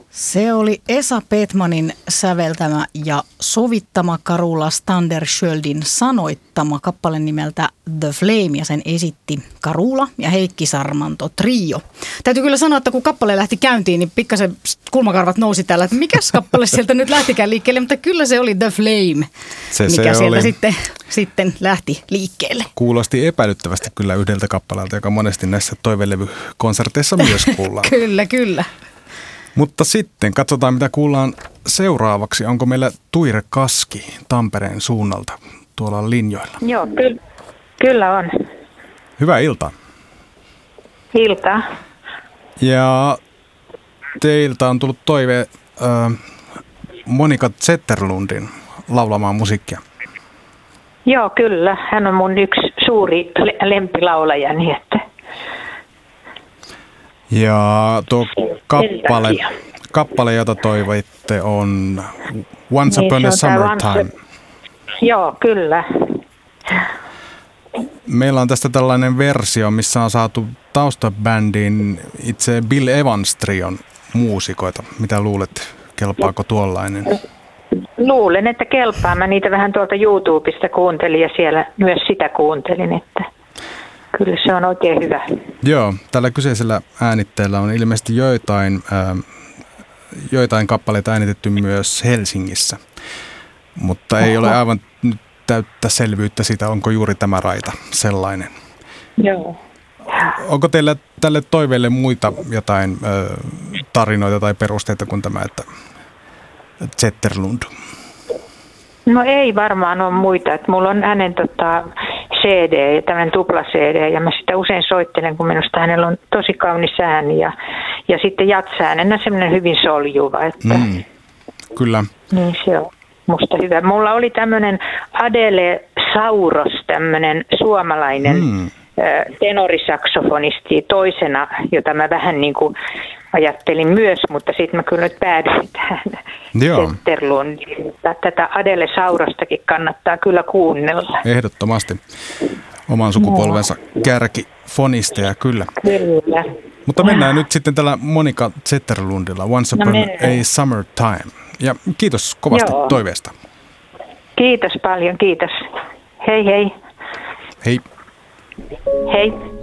Se oli Esa Petmanin säveltämä ja sovittama Carola Standerskjöldin sanoittama kappale nimeltä The Flame, ja sen esitti Carola ja Heikki Sarmanto trio. Täytyy kyllä sanoa, että kun kappale lähti käyntiin, niin pikkasen kulmakarvat nousi täällä, että mikäs kappale sieltä nyt lähtikään liikkeelle, mutta kyllä se oli The Flame, mikä sieltä sitten lähti liikkeelle. Kuulosti epäilyttävästi kyllä yhdeltä kappaleelta, joka monesti näissä toivelevykonserteissa myös kuullaan. Kyllä. Mutta sitten katsotaan, mitä kuullaan seuraavaksi. Onko meillä Tuire Kaski Tampereen suunnalta tuolla linjoilla? Joo, kyllä on. Hyvää iltaa. Iltaa. Ja teiltä on tullut toive Monika Zetterlundin laulamaan musiikkia. Joo, kyllä. Hän on mun yksi suuri lempilaulajani, että... Ja tuo kappale, jota toivoitte, on Once Upon a Summertime. Joo, kyllä. Meillä on tästä tällainen versio, missä on saatu taustabändiin itse Bill Evans trion muusikoita. Mitä luulet, kelpaako tuollainen? Luulen, että kelpaa. Mä niitä vähän tuolta YouTubesta kuuntelin ja siellä myös sitä kuuntelin, että kyllä se on oikein hyvä. Joo, tällä kyseisellä äänitteellä on ilmeisesti joitain kappaleita äänitetty myös Helsingissä, mutta ei ole aivan täyttä selvyyttä siitä, onko juuri tämä raita sellainen. Joo. Onko teillä tälle toiveelle muita jotain tarinoita tai perusteita kuin tämä, että Zetterlund? No ei varmaan ole muita. Että mulla on hänen CD, tämmöinen tupla-CD, ja mä sitä usein soittelen, kun minusta hänellä on tosi kaunis ääni ja sitten jatsäänenä semmoinen hyvin soljuva. Että, kyllä. Niin se on musta hyvä. Mulla oli tämmöinen Adele Sauros, tämmöinen suomalainen tenorisaksofonisti toisena, jota mä vähän niin kuin ajattelin myös, mutta sitten mä kyllä nyt päädyin tähän Zetterlundiin. Tätä Adele Saurostakin kannattaa kyllä kuunnella. Ehdottomasti. Oman sukupolvensa kärkifonisteja, kyllä. Kyllä. Mutta mennään nyt sitten tällä Monika Zetterlundilla, Once Upon a Summertime. Ja kiitos kovasti toiveesta. Kiitos paljon, kiitos. Hei hei. Hei. Hei.